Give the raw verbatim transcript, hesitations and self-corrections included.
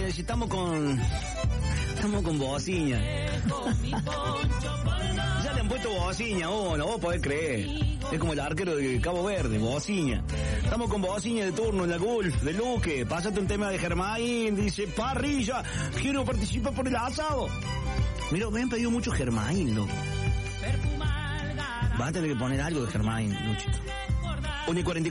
dice, estamos con... Estamos con bociña. Ya le han puesto bociña, oh, no vos podés creer. Es como el arquero de Cabo Verde, bociña. Estamos con bociña de turno en la Gulf, de Luque. Pásate un tema de Germain, dice, parrilla, quiero participar por el asado. Mira, me han pedido mucho Germain, loco. Va a tener que poner algo de Germain, Luchito. uno y cuarenta